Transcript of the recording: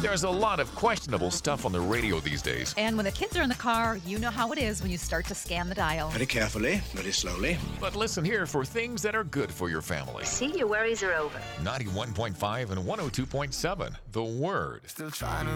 There's a lot of questionable stuff on the radio these days. And when the kids are in the car, you know how it is when you start to scan the dial. Very carefully, very slowly. But listen here for things that are good for your family. See, your worries are over. 91.5 and 102.7, The Word. Still trying to